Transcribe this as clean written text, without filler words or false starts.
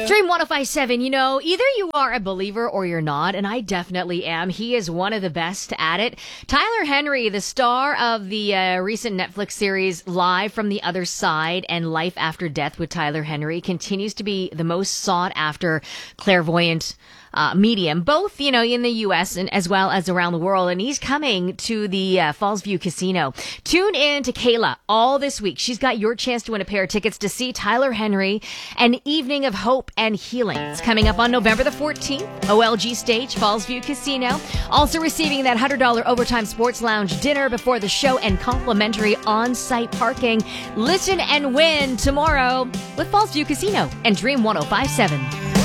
Dream 1057, either you are a believer or you're not, and I definitely am. He is one of the best at it. Tyler Henry, the star of the recent Netflix series Live from the Other Side and Life After Death with Tyler Henry, continues to be the most sought after clairvoyant medium, both, in the U.S. and as well as around the world. And he's coming to the Fallsview Casino. Tune in to Kayla all this week. She's got your chance to win a pair of tickets to see Tyler Henry, An Evening of Hope and Healing. It's coming up on November the 14th, OLG Stage, Fallsview Casino. Also receiving that $100 Overtime Sports Lounge dinner before the show and complimentary on-site parking. Listen and win tomorrow with Fallsview Casino and Dream 1057.